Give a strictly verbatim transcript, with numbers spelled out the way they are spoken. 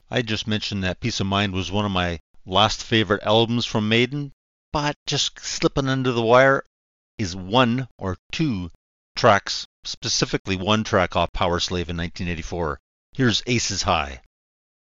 I just mentioned that Peace of Mind was one of my last favorite albums from Maiden, but just slipping under the wire is one or two tracks, specifically one track off Power Slave in nineteen eighty-four. Here's Aces High.